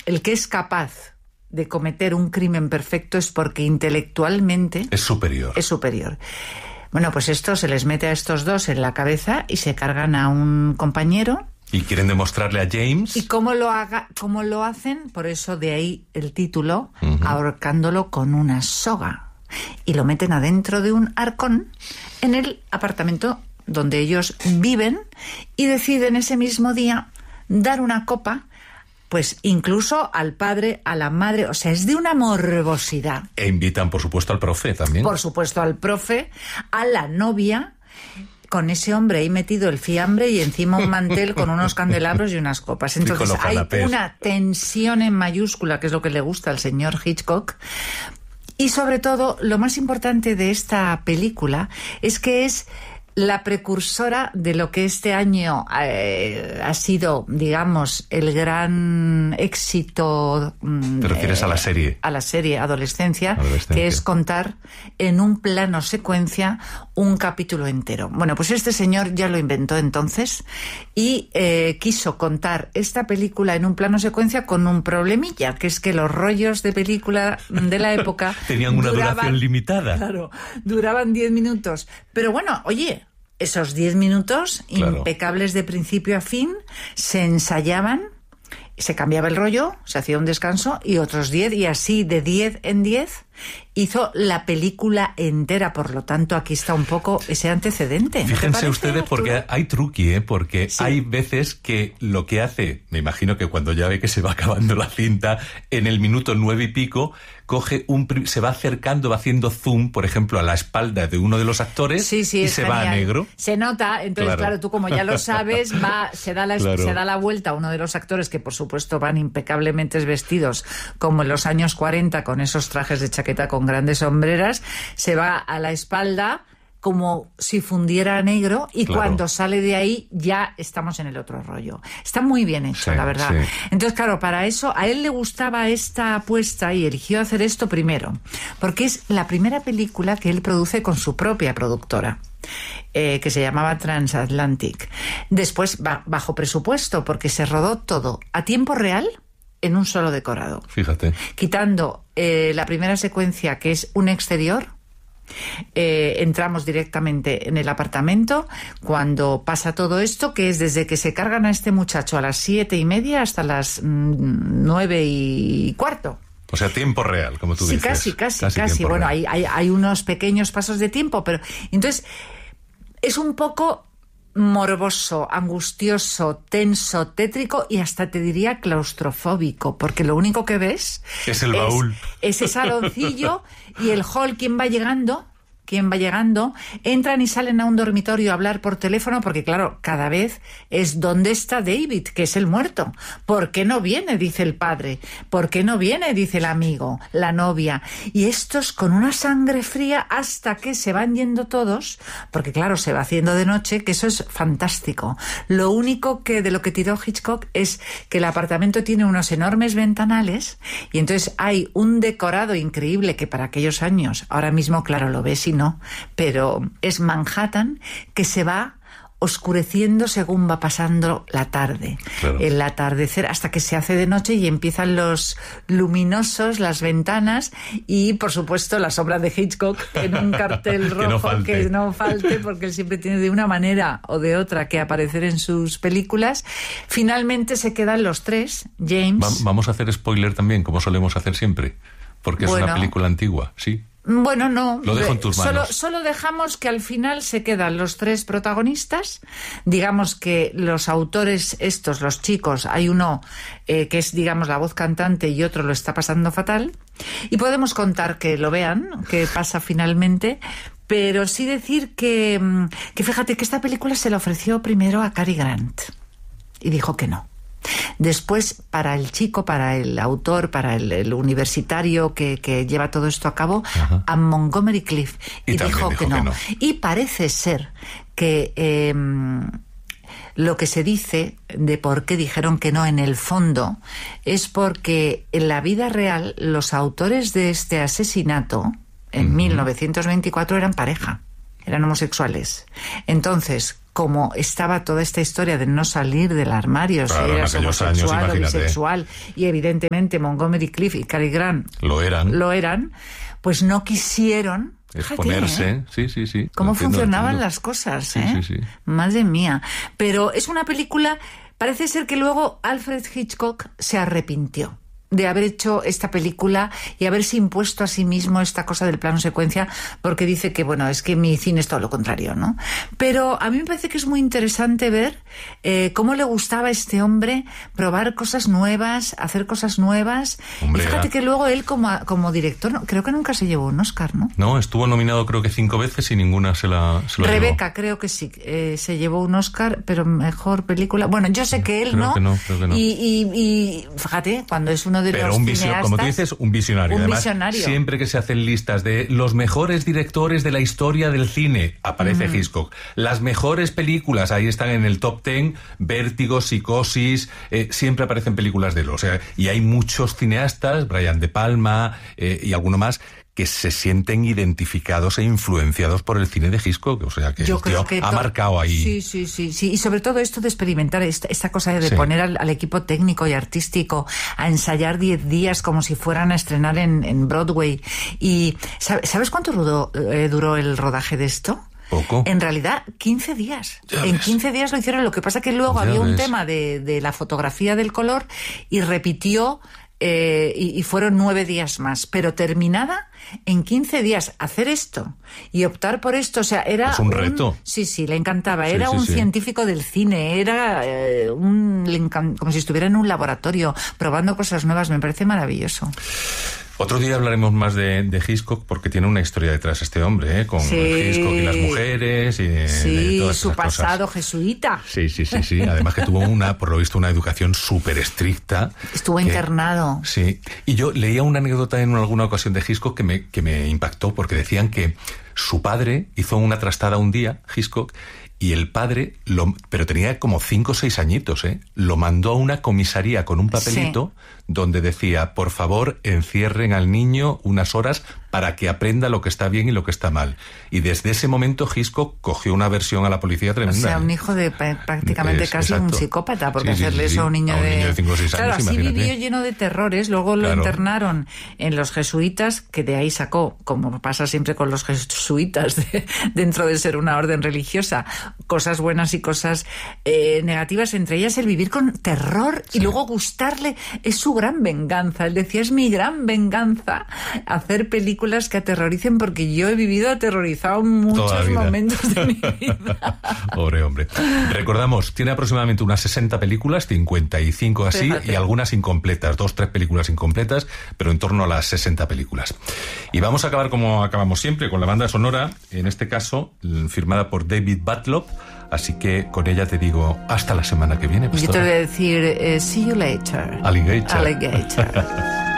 el que es capaz de cometer un crimen perfecto es porque intelectualmente es superior. Es superior. Bueno, pues esto se les mete a estos dos en la cabeza y se cargan a un compañero. Y quieren demostrarle a James. ¿Y cómo lo hacen? Por eso de ahí el título, ahorcándolo con una soga. Y lo meten adentro de un arcón en el apartamento donde ellos viven y deciden ese mismo día dar una copa, pues incluso al padre, a la madre, o sea, es de una morbosidad. E invitan, por supuesto, al profe también. Por supuesto, al profe, a la novia, con ese hombre ahí metido el fiambre y encima un mantel con unos candelabros y unas copas. Entonces hay una tensión en mayúscula, que es lo que le gusta al señor Hitchcock. Y sobre todo, lo más importante de esta película es que es la precursora de lo que este año ha sido, digamos, el gran éxito... ¿Te refieres a la serie? A la serie Adolescencia, que es contar en un plano secuencia un capítulo entero. Bueno, pues este señor ya lo inventó entonces y quiso contar esta película en un plano secuencia con un problemilla, que es que los rollos de película de la época... Tenían una duración limitada. Claro, duraban 10 minutos. Pero bueno, oye... Esos 10 minutos, claro, impecables de principio a fin, se ensayaban, se cambiaba el rollo, se hacía un descanso y otros 10, y así de 10 en 10 hizo la película entera. Por lo tanto, aquí está un poco ese antecedente. Fíjense ustedes, porque hay truqui, porque sí, hay veces que lo que hace, me imagino que cuando ya ve que se va acabando la cinta, en el minuto 9 y pico, se va acercando, va haciendo zoom, por ejemplo, a la espalda de uno de los actores, y se va a negro. Se nota, entonces claro, tú como ya lo sabes, se da la vuelta a uno de los actores, que por supuesto van impecablemente vestidos, como en los años 40, con esos trajes de chaqueta con grandes sombreras, se va a la espalda como si fundiera a negro y cuando sale de ahí ya estamos en el otro rollo. Está muy bien hecho, la verdad. Sí. Entonces, claro, para eso a él le gustaba esta apuesta y eligió hacer esto primero, porque es la primera película que él produce con su propia productora. Que se llamaba Transatlantic. Después, bajo presupuesto, porque se rodó todo a tiempo real en un solo decorado. Fíjate. Quitando la primera secuencia, que es un exterior, entramos directamente en el apartamento cuando pasa todo esto, que es desde que se cargan a este muchacho a las 7:30 hasta las 9:15. O sea, tiempo real, como tú dices. Sí, casi. Bueno, hay unos pequeños pasos de tiempo, pero entonces es un poco morboso, angustioso, tenso, tétrico y hasta te diría claustrofóbico, porque lo único que ves es el baúl. Ese saloncillo y el hall. ¿Quién va llegando? Entran y salen a un dormitorio a hablar por teléfono, porque claro, cada vez es ¿dónde está David?, que es el muerto. ¿Por qué no viene?, dice el padre. ¿Por qué no viene?, dice el amigo, la novia. Y estos con una sangre fría hasta que se van yendo todos, porque claro, se va haciendo de noche, que eso es fantástico. Lo único que de lo que tiró Hitchcock es que el apartamento tiene unos enormes ventanales y entonces hay un decorado increíble que para aquellos años, ahora mismo claro lo ves y no, pero es Manhattan, que se va oscureciendo según va pasando la tarde, el atardecer, hasta que se hace de noche y empiezan los luminosos, las ventanas y por supuesto la sombra de Hitchcock en un cartel rojo que no falte, porque él siempre tiene de una manera o de otra que aparecer en sus películas. Finalmente se quedan los tres, James. Vamos a hacer spoiler también, como solemos hacer siempre, porque es una película antigua, sí. Bueno, no. Lo dejo en tus manos. Solo dejamos que al final se quedan los tres protagonistas. Digamos que los autores estos, los chicos, hay uno que es, digamos, la voz cantante y otro lo está pasando fatal. Y podemos contar que lo vean, que pasa finalmente. Pero sí decir que fíjate que esta película se la ofreció primero a Cary Grant y dijo que no. Después, para el chico, para el autor, para el universitario que lleva todo esto a cabo, a Montgomery Clift, y dijo que no. Y parece ser que lo que se dice de por qué dijeron que no en el fondo es porque en la vida real los autores de este asesinato en 1924 eran pareja, eran homosexuales. Entonces, como estaba toda esta historia de no salir del armario, claro, si eras homosexual o bisexual, y evidentemente Montgomery Clift y Cary Grant lo eran, pues no quisieron exponerse. Fíjate, sí. Cómo funcionaban las cosas, Sí. Madre mía. Pero es una película, parece ser que luego Alfred Hitchcock se arrepintió de haber hecho esta película y haberse impuesto a sí mismo esta cosa del plano secuencia, porque dice que, bueno, es que mi cine es todo lo contrario, ¿no? Pero a mí me parece que es muy interesante ver cómo le gustaba a este hombre probar cosas nuevas, hacer cosas nuevas. Hombre, y fíjate que luego él como director, creo que nunca se llevó un Oscar, ¿no? No, estuvo nominado creo que 5 veces y ninguna se lo Rebeca, llevó. creo que sí, se llevó un Oscar, pero mejor película. Bueno, yo sé que él creo que no. Y fíjate, cuando es uno de pero los cineastas, como tú dices, un visionario. Además, siempre que se hacen listas de los mejores directores de la historia del cine, aparece Hitchcock. Las mejores películas, ahí están en el top 10, Vértigo, Psicosis, siempre aparecen películas de él. O sea, y hay muchos cineastas, Brian De Palma y alguno más, que se sienten identificados e influenciados por el cine de Hitchcock. O sea, que yo el tío creo que ha marcado ahí. Sí. Y sobre todo esto de experimentar, esta cosa de poner al equipo técnico y artístico a ensayar 10 días como si fueran a estrenar en Broadway. Y ¿sabes cuánto duró el rodaje de esto? Poco. En realidad, 15 días. En 15 días lo hicieron. Lo que pasa que luego había un tema de la fotografía del color y repitió... y fueron 9 días más, pero terminada en 15 días. Hacer esto y optar por esto, o sea, era... Es un reto. Sí, le encantaba. Era un científico del cine, era como si estuviera en un laboratorio probando cosas nuevas. Me parece maravilloso. Otro día hablaremos más de Hitchcock porque tiene una historia detrás este hombre, con Hitchcock y las mujeres y todas su pasado cosas. jesuita. Sí. Además que tuvo por lo visto, una educación súper estricta. Estuvo internado. Sí. Y yo leía una anécdota en alguna ocasión de Hitchcock que me impactó porque decían que su padre hizo una trastada un día, Hitchcock, y el padre, pero tenía como 5 o 6 añitos, lo mandó a una comisaría con un papelito donde decía, por favor, encierren al niño unas horas para que aprenda lo que está bien y lo que está mal. Y desde ese momento Hitchcock cogió una aversión a la policía tremenda. O sea, un hijo de prácticamente casi un psicópata, porque hacerle eso a un niño de 5 o 6 años, claro, así imagínate. Vivió lleno de terrores, luego lo internaron en los jesuitas, que de ahí sacó, como pasa siempre con los jesuitas, dentro de ser una orden religiosa, cosas buenas y cosas negativas, entre ellas el vivir con terror y luego gustarle. Es su gran venganza. Él decía, es mi gran venganza hacer películas que aterroricen, porque yo he vivido aterrorizado muchos momentos de mi vida. Pobre hombre. Recordamos, tiene aproximadamente unas 60 películas, 55 así, fíjate, y algunas incompletas, 2-3 películas incompletas, pero en torno a las 60 películas. Y vamos a acabar como acabamos siempre, con la banda sonora, en este caso firmada por David Butlov. Así que con ella te digo hasta la semana que viene. Yo te voy a decir, see you later. Alligator. Alligator.